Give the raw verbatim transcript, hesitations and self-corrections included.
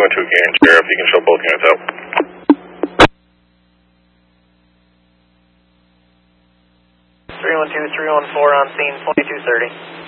one two Canyon Sheriff, you can show both units out. three one two, three one four on scene, twenty-two thirty.